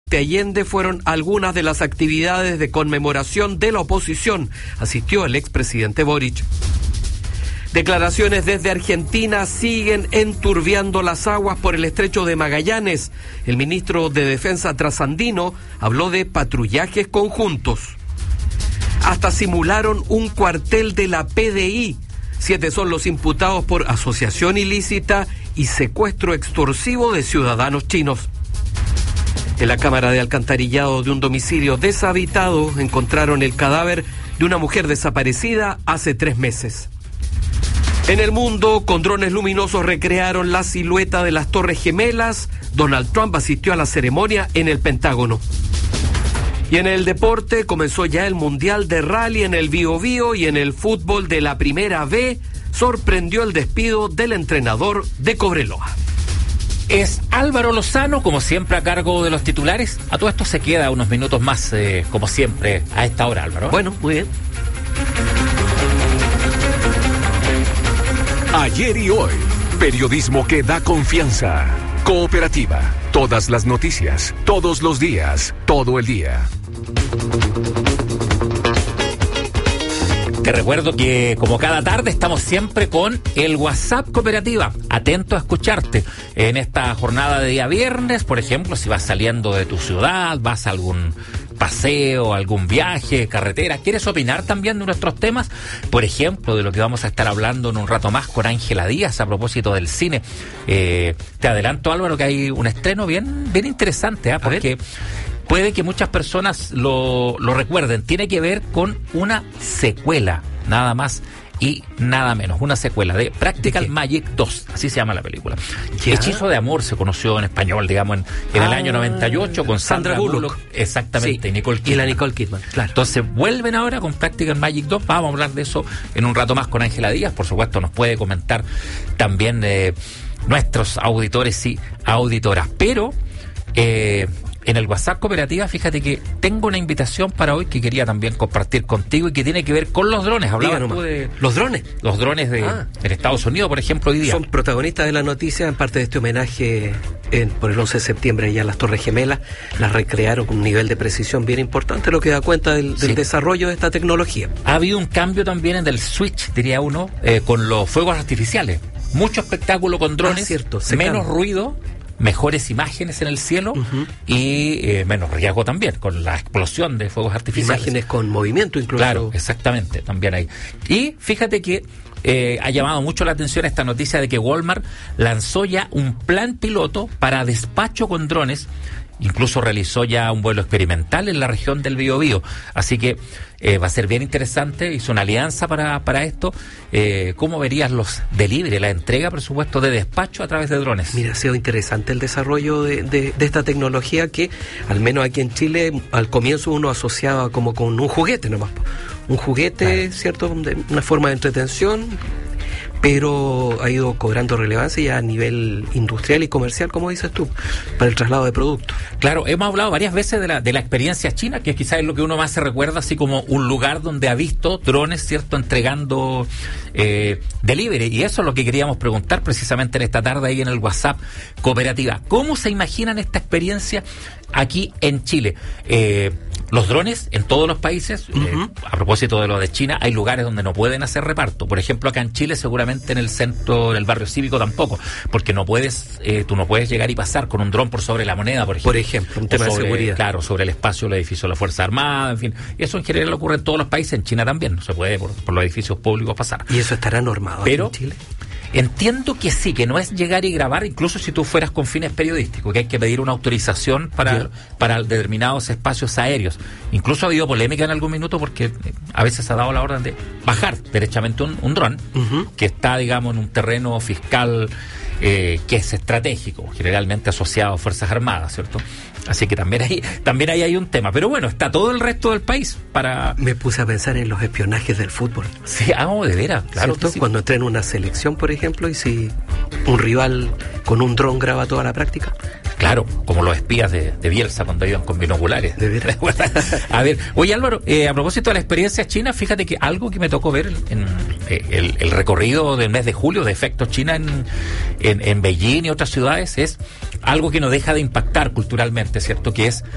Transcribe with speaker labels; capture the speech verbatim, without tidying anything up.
Speaker 1: Allende fueron algunas de las actividades de conmemoración de la oposición. Asistió el expresidente Boric. Declaraciones desde Argentina siguen enturbiando las aguas por el estrecho de Magallanes. El ministro de Defensa trasandino habló de patrullajes conjuntos. Hasta simularon un cuartel de la P D I. Siete son los imputados por asociación ilícita y secuestro extorsivo de ciudadanos chinos. En la cámara de alcantarillado de un domicilio deshabitado encontraron el cadáver de una mujer desaparecida hace tres meses. En el mundo, con drones luminosos recrearon la silueta de las Torres Gemelas. Donald Trump asistió a la ceremonia en el Pentágono. Y en el deporte comenzó ya el Mundial de Rally en el Biobío, y en el fútbol de la Primera B sorprendió el despido del entrenador de Cobreloa.
Speaker 2: Es Álvaro Lozano, como siempre, a cargo de los titulares. A todo esto se queda unos minutos más, eh, como siempre, a esta hora, Álvaro.
Speaker 1: Bueno, muy bien.
Speaker 3: Ayer y hoy, periodismo que da confianza. Cooperativa, todas las noticias, todos los días, todo el día.
Speaker 2: Te recuerdo que, como cada tarde, estamos siempre con el WhatsApp Cooperativa. Atento a escucharte en esta jornada de día viernes. Por ejemplo, si vas saliendo de tu ciudad, vas a algún paseo, algún viaje, carretera, ¿quieres opinar también de nuestros temas? Por ejemplo, de lo que vamos a estar hablando en un rato más con Ángela Díaz a propósito del cine. Eh, te adelanto, Álvaro, que hay un estreno bien, bien interesante, ¿eh? Porque puede que muchas personas lo, lo recuerden. Tiene que ver con una secuela, nada más y nada menos. Una secuela de Practical ¿De Magic dos, así se llama la película. ¿Ya? Hechizo de amor se conoció en español, digamos, en, en ah, el año noventa y ocho con Sandra, Sandra Bullock. Bullock. Exactamente, sí, y Nicole Kidman.
Speaker 1: Y la Nicole Kidman, claro.
Speaker 2: Entonces vuelven ahora con Practical Magic dos. Vamos a hablar de eso en un rato más con Ángela Díaz. Por supuesto, nos puede comentar también eh, nuestros auditores y auditoras. Pero eh, en el WhatsApp Cooperativa, fíjate que tengo una invitación para hoy que quería también compartir contigo y que tiene que ver con los drones. Hablabas tú de
Speaker 1: los drones.
Speaker 2: Los drones de ah. en Estados Unidos, por ejemplo, hoy día.
Speaker 1: Son protagonistas de la noticia en parte de este homenaje en, por el once de septiembre ya las Torres Gemelas. Las recrearon con un nivel de precisión bien importante, lo que da cuenta del, del sí. desarrollo de esta tecnología.
Speaker 2: Ha habido un cambio también en el switch, diría uno, eh, con los fuegos artificiales. Mucho espectáculo con drones, ah, cierto, menos cambia. ruido, mejores imágenes en el cielo uh-huh. y eh, menos riesgo también, con la explosión de fuegos artificiales.
Speaker 1: Imágenes con movimiento incluso.
Speaker 2: Claro, exactamente, también hay. Y fíjate que eh, ha llamado mucho la atención esta noticia de que Walmart lanzó ya un plan piloto para despacho con drones. Incluso realizó ya un vuelo experimental en la región del Biobío. Así que eh, va a ser bien interesante. Hizo una alianza para, para esto. Eh, ¿Cómo verías los delivery, la entrega, por supuesto, de despacho a través de drones?
Speaker 1: Mira, ha sido interesante el desarrollo de, de, de esta tecnología que, al menos aquí en Chile, al comienzo uno asociaba como con un juguete nomás. Un juguete, claro. ¿Cierto? De una forma de entretención, pero ha ido cobrando relevancia ya a nivel industrial y comercial, como dices tú, para el traslado de productos.
Speaker 2: Claro, hemos hablado varias veces de la, de la experiencia china, que quizás es lo que uno más se recuerda, así como un lugar donde ha visto drones, ¿cierto?, entregando eh, delivery, y eso es lo que queríamos preguntar precisamente en esta tarde ahí en el WhatsApp Cooperativa. ¿Cómo se imaginan esta experiencia aquí en Chile? Eh, Los drones en todos los países, uh-huh. eh, a propósito de lo de China, hay lugares donde no pueden hacer reparto. Por ejemplo, acá en Chile, seguramente en el centro, en el barrio cívico tampoco, porque no puedes, eh, tú no puedes llegar y pasar con un dron por sobre la moneda, por ejemplo.
Speaker 1: Por ejemplo, un tema
Speaker 2: sobre,
Speaker 1: de seguridad.
Speaker 2: Claro, sobre el espacio del edificio de la Fuerza Armada, en fin. Eso en general ocurre en todos los países, en China también, no se puede por, por los edificios públicos pasar.
Speaker 1: ¿Y eso estará normado
Speaker 2: Pero,
Speaker 1: aquí en Chile?
Speaker 2: Entiendo que sí, que no es llegar y grabar, incluso si tú fueras con fines periodísticos, que hay que pedir una autorización para, para determinados espacios aéreos. Incluso ha habido polémica en algún minuto porque a veces ha dado la orden de bajar derechamente un, un dron uh-huh. que está, digamos, en un terreno fiscal eh, que es estratégico, generalmente asociado a Fuerzas Armadas, ¿cierto? Así que también hay, también ahí hay un tema. Pero bueno, está todo el resto del país para...
Speaker 1: Me puse a pensar en los espionajes del fútbol.
Speaker 2: Sí, ah, de veras, claro.
Speaker 1: Sí. Cuando entré en una selección, por ejemplo, y si un rival con un dron graba toda la práctica.
Speaker 2: Claro, como los espías de, de Bielsa cuando iban con binoculares.
Speaker 1: De veras.
Speaker 2: A ver, oye Álvaro, eh, a propósito de la experiencia china, fíjate que algo que me tocó ver en eh, el, el recorrido del mes de julio de Efectos China en, en, en Beijing y otras ciudades es algo que no deja de impactar culturalmente, ¿cierto? Que es